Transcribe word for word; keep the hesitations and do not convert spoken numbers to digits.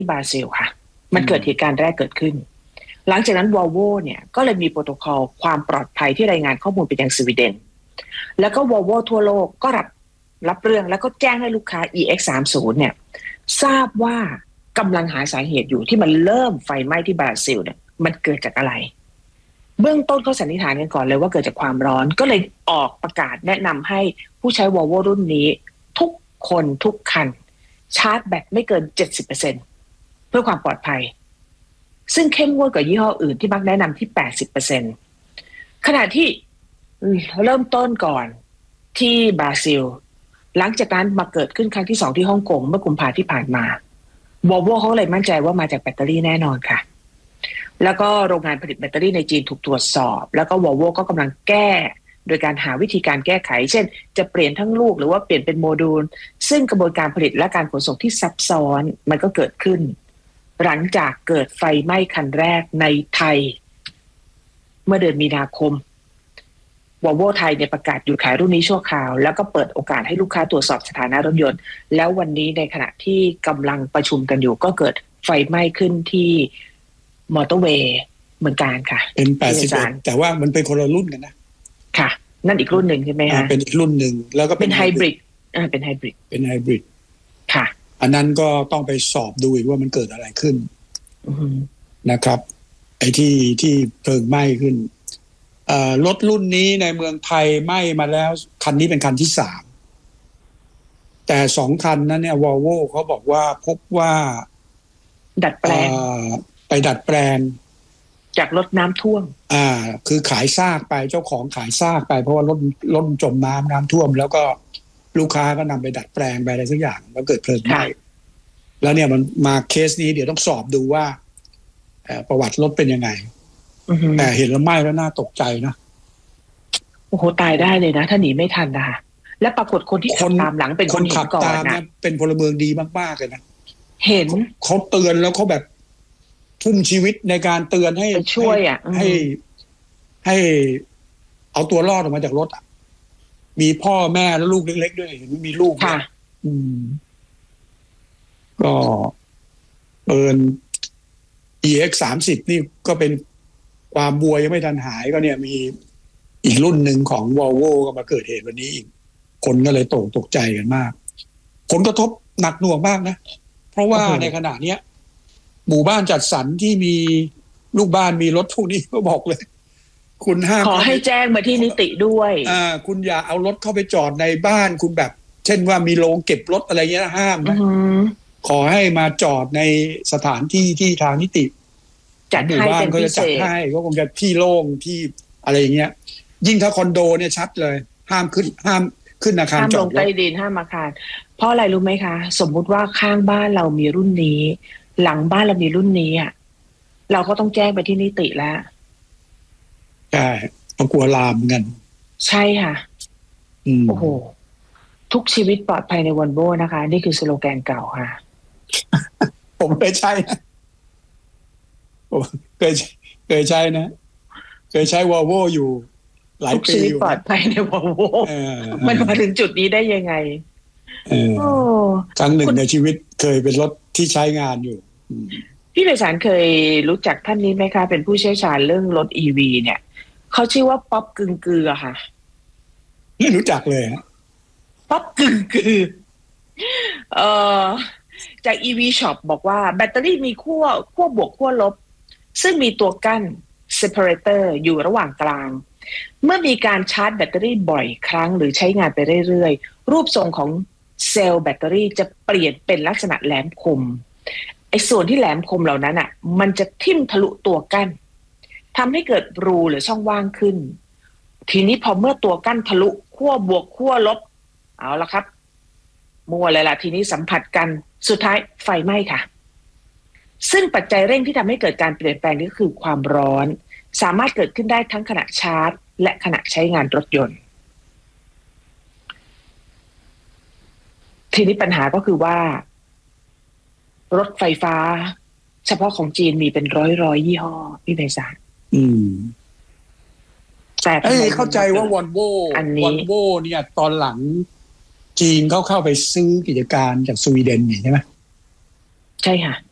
บราซิลค่ะมันเกิดเหตุการณ์แรกเกิดขึ้นหลังจากนั้น Volvo เนี่ยก็เลยมีโปรโตคอลความปลอดภัยที่รายงานข้อมูลไปยังสวีเดนแล้วก็ Volvo ทั่วโลกก็รับรับเรื่องแล้วก็แจ้งให้ลูกค้า อี เอ็กซ์ สามสิบ เนี่ยทราบว่ากำลังหาสาเหตุอยู่ที่มันเริ่มไฟไหม้ที่บราซิลเนี่ยมันเกิดจากอะไรเบื้องต้นเขาสันนิษฐานกันก่อนเลยว่าเกิดจากความร้อนก็เลยออกประกาศแนะนำให้ผู้ใช้ Volvo รุ่นนี้ทุกคนทุกคันชาร์จแบตไม่เกิน เจ็ดสิบเปอร์เซ็นต์ เพื่อความปลอดภัยซึ่งเข้มงวดกว่ายี่ห้ออื่นที่มักแนะนำที่ แปดสิบเปอร์เซ็นต์ ขณะที่เริ่มต้นก่อนที่บราซิลหลังจากนั้นมาเกิดขึ้นครั้งที่สองที่ฮ่องกงเมื่อกุมภาพันธ์ที่ผ่านมา Volvo เขาเลยมั่นใจว่ามาจากแบตเตอรี่แน่นอนค่ะแล้วก็โรงงานผลิตแบตเตอรี่ในจีนถูกตรวจสอบแล้วก็ Volvo ก็กำลังแก้โดยการหาวิธีการแก้ไขเช่นจะเปลี่ยนทั้งลูกหรือว่าเปลี่ยนเป็นโมดูลซึ่งกระบวนการผลิตและการขนส่งที่ซับซ้อนมันก็เกิดขึ้นหลังจากเกิดไฟไหม้คันแรกในไทยเมื่อเดือนมีนาคม Volvo ไทยเนี่ยประกาศหยุดขายรุ่นนี้ชั่วคราวแล้วก็เปิดโอกาสให้ลูกค้าตรวจสอบสถานะรถยนต์แล้ววันนี้ในขณะที่กำลังประชุมกันอยู่ก็เกิดไฟไหม้ขึ้นที่มอเตอร์เวย์เหมือนกันค่ะเป็นแปดสิบเอ็ดแต่ว่ามันเป็นคนละรุ่นกันนะค่ะนั่นอีกรุ่นหนึ่งใช่ไหมคะเป็นอีกรุ่นหนึ่งแล้วก็เป็นไฮบริดอ่าเป็นไฮบริดเป็นไฮบริดค่ะอันนั้นก็ต้องไปสอบดูอีกว่ามันเกิดอะไรขึ้นนะครับไอ้ที่ที่เพลิงไหม้ขึ้นรถรุ่นนี้ในเมืองไทยไหม้มาแล้วคันนี้เป็นคันที่สามแต่สองคันนั้นเนี่ยวอลโว่เขาบอกว่าพบว่าดัดแปลงไปดัดแปลงจากรถน้ำท่วมอ่าคือขายซากไปเจ้าของขายซากไปเพราะว่ารถรถจมน้ำน้ำท่วมแล้วก็ลูกค้าก็นำไปดัดแปลงไปอะไรสักอย่างแล้วเกิดเพลิงไหม้แล้วเนี่ยมันมาเคสนี้เดี๋ยวต้องสอบดูว่าประวัติรถเป็นยังไงแต่เห็นแล้วไหม้แล้วน่าตกใจนะโอ้โหตายได้เลยนะถ้าหนีไม่ทันนะคะและปรากฏคนที่ขับตามหลังเป็นคนขับก่อนนะเป็นพลเมืองดีมากๆเลยนะเห็นเขาเตือนแล้วเขาแบบทุ่มชีวิตในการเตือนให้ช่วยอ่ะให้ให้เอาตัวรอดออกมาจากรถอ่ะมีพ่อแม่และลูกเล็กๆด้วยเห็นมีลูกค่ะอืมก็เอิญ อี เอ็กซ์ สามสิบนี่ก็เป็นความบวยยังไม่ทันหายก็เนี่ยมีอีกรุ่นหนึ่งของ Volvo ก็มาเกิดเหตุวันนี้อีกคนก็เลยตกตกใจกันมากผลกระทบหนักหน่วงมากนะเพราะว่าในขณะเนี้ยหมู่บ้านจัดสรรที่มีลูกบ้านมีรถพวกนี้ก็บอกเลยคุณห้ามขอให้แจ้งมาที่นิติด้วยอ่าคุณอย่าเอารถเข้าไปจอดในบ้านคุณแบบเช่นว่ามีโรงเก็บรถอะไรเงี้ยห้ามนะขอให้มาจอดในสถานที่ที่ทางนิติจัดให้เป็นพิเศษก็จะจัดให้ก็คงจะที่โล่งที่อะไรอย่างเงี้ยยิ่งถ้าคอนโดเนี่ยชัดเลยห้ามขึ้นห้ามขึ้นอาคารจอดรถห้ามลงใต้ดินห้ามอาคารเพราะอะไรรู้ไหมคะสมมุติว่าข้างบ้านเรามีรุ่นนี้หลังบ้านเรามีรุ่นนี้อ่ะเราก็ต้องแจ้งไปที่นิติแล้วใช่ต้องกลัวลามกันใช่ค่ะโอ้โหทุกชีวิตปลอดภัยในวอลโว่นะคะนี่คือสโลแกนเก่าค่ะผมเคยใช้นะผมเคยเคยใช้นะเคยใช้วอลโว่อยู่หลายปีทุกชีวิตปลอดภัยในวอลโว่มันมาถึงจุดนี้ได้ยังไงโอ้ครั้งหนึ่งในชีวิตเคยเป็นรถที่ใช้งานอยู่พี่ไพศาลเคยรู้จักท่านนี้ไหมคะเป็นผู้เชี่ยวชาญเรื่องรถ อี วี เนี่ยเขาชื่อว่าป๊อปกึ่งกือค่ะไม่รู้จักเลยฮะป๊อปกึ่งกือเอ่อจาก อี วี Shop บอกว่าแบตเตอรี่มีขั้วขั้วบวกขั้วลบซึ่งมีตัวกั้น separator อยู่ระหว่างกลางเมื่อมีการชาร์จแบตเตอรี่บ่อยครั้งหรือใช้งานไปเรื่อยๆรูปทรงของเซลล์แบตเตอรี่จะเปลี่ยนเป็นลักษณะแหลมคมไอ้ส่วนที่แหลมคมเหล่านั้นอ่ะมันจะทิ่มทะลุตัวกั้นทำให้เกิดรูหรือช่องว่างขึ้นทีนี้พอเมื่อตัวกั้นทะลุขั้วบวกขั้วลบเอาละครับมัวเลยล่ะทีนี้สัมผัสกันสุดท้ายไฟไหม้ค่ะซึ่งปัจจัยเร่งที่ทำให้เกิดการเปลี่ยนแปลงนี้ก็คือความร้อนสามารถเกิดขึ้นได้ทั้งขณะชาร์จและขณะใช้งานรถยนต์ทีนี้ปัญหาก็คือว่ารถไฟฟ้าเฉพาะของจีนมีเป็นร้อยร้อยยี่ห้อพี่ไพศาลอืมแต่เข้าใจว่าวอลโว่วอลโว่เนี่ยตอนหลังจีนเขาเข้าไปซื้อกิจการจากสวีเดนนี่ใช่ไหมใช่ค่ะ